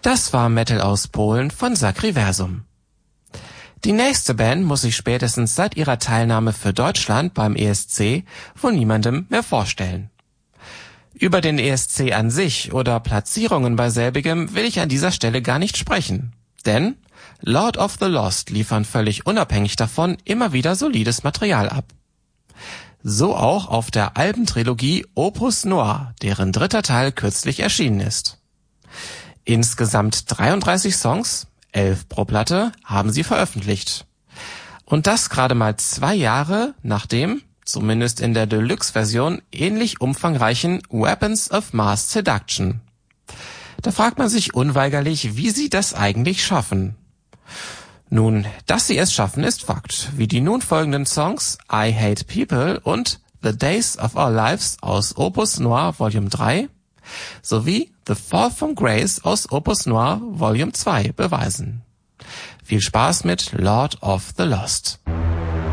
Das war Metal aus Polen von Sacriversum. Die nächste Band muss sich spätestens seit ihrer Teilnahme für Deutschland beim ESC wohl niemandem mehr vorstellen. Über den ESC an sich oder Platzierungen bei selbigem will ich an dieser Stelle gar nicht sprechen. Denn Lord of the Lost liefern völlig unabhängig davon immer wieder solides Material ab. So auch auf der Albentrilogie Opus Noir, deren dritter Teil kürzlich erschienen ist. Insgesamt 33 Songs, 11 pro Platte, haben sie veröffentlicht. Und das gerade mal 2 Jahre nach dem, zumindest in der Deluxe-Version, ähnlich umfangreichen Weapons of Mass Seduction. Da fragt man sich unweigerlich, wie sie das eigentlich schaffen. Nun, dass sie es schaffen, ist Fakt, wie die nun folgenden Songs I Hate People und The Days of Our Lives aus Opus Noir Volume 3 sowie The Fall from Grace aus Opus Noir Volume 2 beweisen. Viel Spaß mit Lord of the Lost.